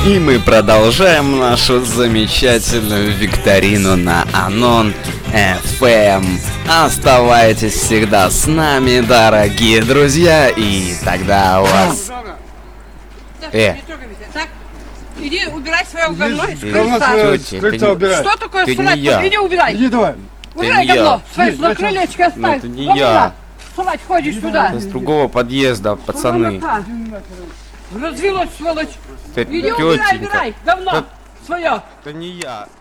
И мы продолжаем нашу замечательную викторину на Анон FM. Оставайтесь всегда с нами, дорогие друзья, и тогда у вас... Так, иди убирай свое говно из Что такое ты срать? не я. Иди убирай. Иди давай. Убирай не говно. я. Свои на крылечко оставь. это не я. Срать ходишь сюда. С другого подъезда, пацаны. Развелось, сволочь. Ты Иди убирай, тётенька. убирай говно свое. Это не я.